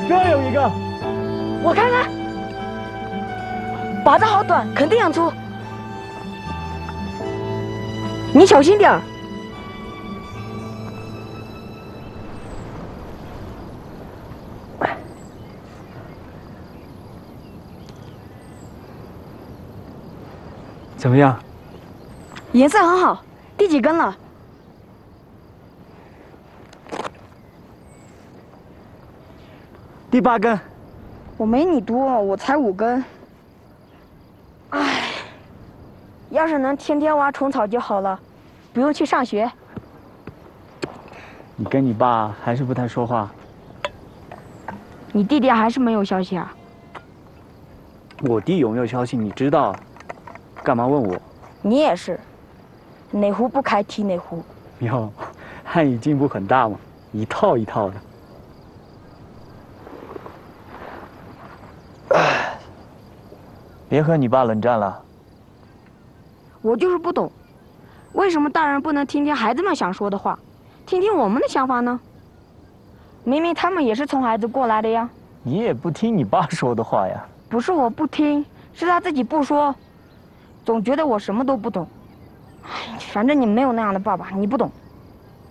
这有一个， 我看看，把子好短，肯定养粗。你小心点儿。 怎么样？ 颜色很好，第几根了？ 第8根。 我没你多，我才5根。唉，要是能天天挖虫草就好了，不用去上学。 你跟你爸还是不太说话。 你弟弟还是没有消息啊？ 我弟有没有消息你知道，干嘛问我？ 你也是，哪壶不开提哪壶。 哟，汉语进步很大嘛，一套一套的。别和你爸冷战了。 我就是不懂，为什么大人不能听听孩子们想说的话，听听我们的想法呢？明明他们也是从孩子过来的呀。 你也不听你爸说的话呀。 不是我不听，是他自己不说，总觉得我什么都不懂。唉，反正你没有那样的爸爸，你不懂。